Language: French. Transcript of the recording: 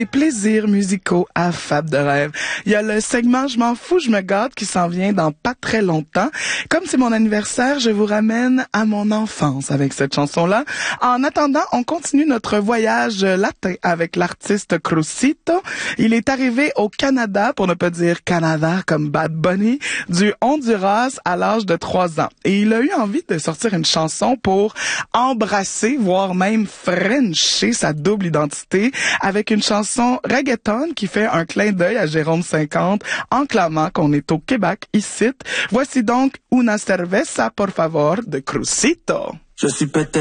Les plaisirs musicaux à Fab de rêve. Il y a le segment Je m'en fous, je me gâte qui s'en vient dans pas très longtemps. Comme c'est mon anniversaire, je vous ramène à mon enfance avec cette chanson-là. En attendant, on continue notre voyage latin avec l'artiste Crucito. Il est arrivé au Canada, pour ne pas dire Canada comme Bad Bunny, du Honduras à l'âge de 3 ans. Et il a eu envie de sortir une chanson pour embrasser, voire même frencher sa double identité avec une chanson reggaeton qui fait un clin d'œil à Jérôme 50 en clamant qu'on est au Québec ici. Voici donc Una cerveza por favor de Crucito. Je suis peut-être